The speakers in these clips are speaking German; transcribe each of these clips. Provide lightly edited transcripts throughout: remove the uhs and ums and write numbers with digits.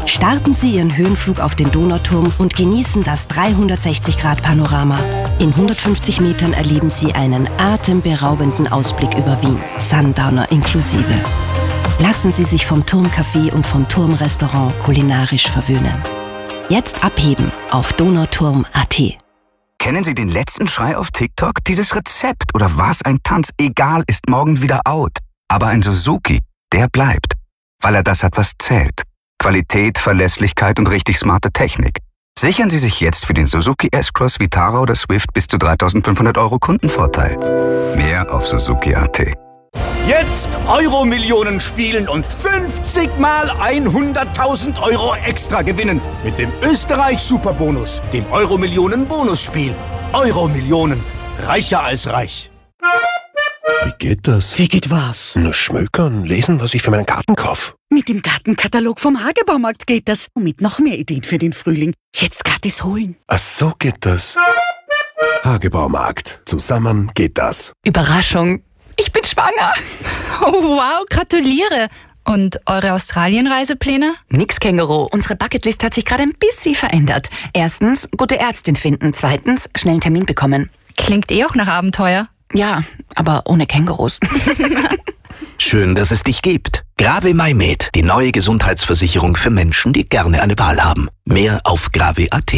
Starten Sie Ihren Höhenflug auf den Donauturm und genießen das 360-Grad-Panorama. In 150 Metern erleben Sie einen atemberaubenden Ausblick über Wien, Sundowner inklusive. Lassen Sie sich vom Turmcafé und vom Turmrestaurant kulinarisch verwöhnen. Jetzt abheben auf donauturm.at. Kennen Sie den letzten Schrei auf TikTok? Dieses Rezept oder was ein Tanz? Egal, ist morgen wieder out. Aber ein Suzuki, der bleibt. Weil er das hat, was zählt. Qualität, Verlässlichkeit und richtig smarte Technik. Sichern Sie sich jetzt für den Suzuki S-Cross, Vitara oder Swift bis zu 3.500 € Kundenvorteil. Mehr auf Suzuki.at. Jetzt Euro-Millionen spielen und 50 mal 100.000 € extra gewinnen. Mit dem Österreich-Superbonus, dem Euro-Millionen-Bonusspiel. Euro-Millionen. Reicher als reich. Wie geht das? Wie geht was? Nur schmökern, lesen, was ich für meinen Garten kaufe. Mit dem Gartenkatalog vom Hagebaumarkt geht das. Und mit noch mehr Ideen für den Frühling. Jetzt gratis holen. Ach, so geht das. Hagebaumarkt. Zusammen geht das. Überraschung. Ich bin schwanger. Oh, wow, gratuliere. Und eure Australienreisepläne? Nix, Känguru. Unsere Bucketlist hat sich gerade ein bisschen verändert. Erstens, gute Ärztin finden. Zweitens, schnell einen Termin bekommen. Klingt auch nach Abenteuer. Ja, aber ohne Kängurus. Schön, dass es dich gibt. Grave MyMed, die neue Gesundheitsversicherung für Menschen, die gerne eine Wahl haben. Mehr auf grave.at.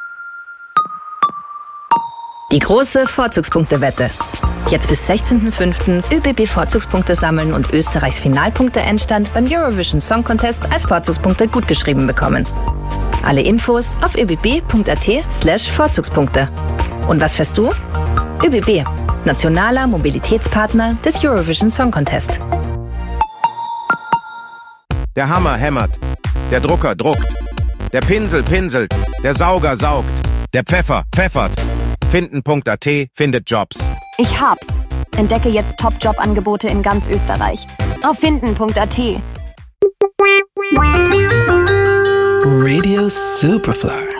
Die große Vorzugspunktewette. Jetzt bis 16.05. ÖBB Vorzugspunkte sammeln und Österreichs Finalpunkte-Endstand beim Eurovision Song Contest als Vorzugspunkte gutgeschrieben bekommen. Alle Infos auf öbb.at/Vorzugspunkte. Und was fährst du? ÖBB, nationaler Mobilitätspartner des Eurovision Song Contest. Der Hammer hämmert, der Drucker druckt, der Pinsel pinselt, der Sauger saugt, der Pfeffer pfeffert. Finden.at findet Jobs. Ich hab's. Entdecke jetzt Top-Job-Angebote in ganz Österreich. Auf finden.at. Radio Superfly.